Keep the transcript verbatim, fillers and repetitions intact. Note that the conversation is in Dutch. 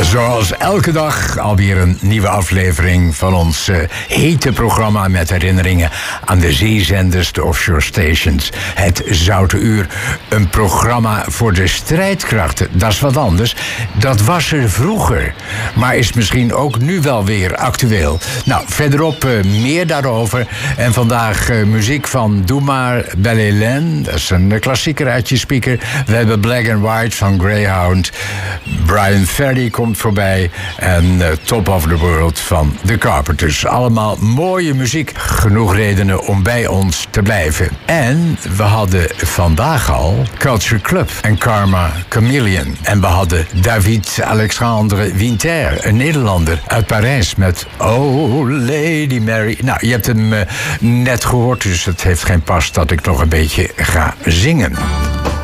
Zoals elke dag alweer een nieuwe aflevering van ons uh, hete programma met herinneringen aan de zeezenders, de offshore stations. Het Zoute Uur, een programma voor de strijdkrachten. Dat is wat anders. Dat was er vroeger, maar is misschien ook nu wel weer actueel. Nou, verderop uh, meer daarover. En vandaag uh, muziek van Doe maar Belle Hélène. Dat is een klassieker uit je speaker. We hebben Black and White van Greyhound. Brian Ferry komt voorbij. En uh, Top of the World van The Carpenters. Allemaal mooie muziek. Genoeg redenen om bij ons te blijven. En we hadden vandaag al Culture Club en Karma Chameleon. En we hadden David Alexandre Winter, een Nederlander uit Parijs met Oh Lady Mary. Nou, je hebt hem uh, net gehoord, dus het heeft geen pas dat ik nog een beetje ga zingen.